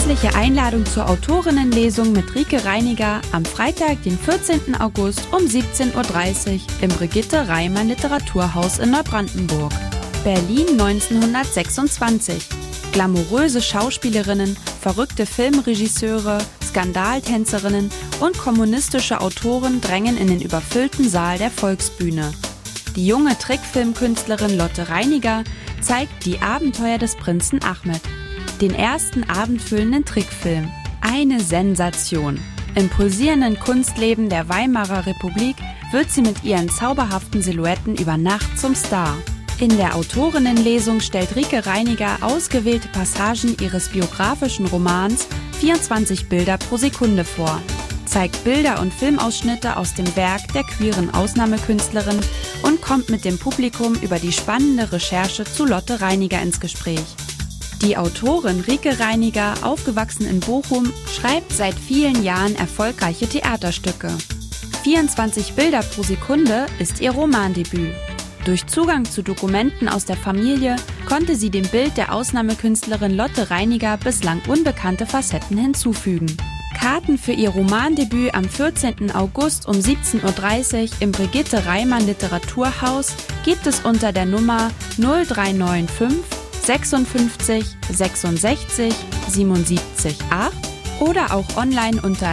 herzliche Einladung zur Autorinnenlesung mit Rike Reiniger am Freitag, den 14. August um 17:30 Uhr im Brigitte Reimann Literaturhaus in Neubrandenburg. Berlin 1926. Glamouröse Schauspielerinnen, verrückte Filmregisseure, Skandaltänzerinnen und kommunistische Autoren drängen in den überfüllten Saal der Volksbühne. Die junge Trickfilmkünstlerin Lotte Reiniger zeigt die Abenteuer des Prinzen Ahmed, den ersten abendfüllenden Trickfilm. Eine Sensation. Im pulsierenden Kunstleben der Weimarer Republik wird sie mit ihren zauberhaften Silhouetten über Nacht zum Star. In der Autorinnenlesung stellt Rike Reiniger ausgewählte Passagen ihres biografischen Romans 24 Bilder pro Sekunde vor, zeigt Bilder und Filmausschnitte aus dem Werk der queeren Ausnahmekünstlerin und kommt mit dem Publikum über die spannende Recherche zu Lotte Reiniger ins Gespräch. Die Autorin Rike Reiniger, aufgewachsen in Bochum, schreibt seit vielen Jahren erfolgreiche Theaterstücke. 24 Bilder pro Sekunde ist ihr Romandebüt. Durch Zugang zu Dokumenten aus der Familie konnte sie dem Bild der Ausnahmekünstlerin Lotte Reiniger bislang unbekannte Facetten hinzufügen. Karten für ihr Romandebüt am 14. August um 17:30 Uhr im Brigitte Reimann Literaturhaus gibt es unter der Nummer 0395 56 66 77 8 oder auch online unter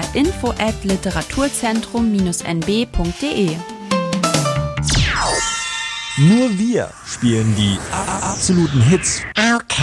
info@literaturzentrum-nb.de. Nur wir spielen die absoluten Hits.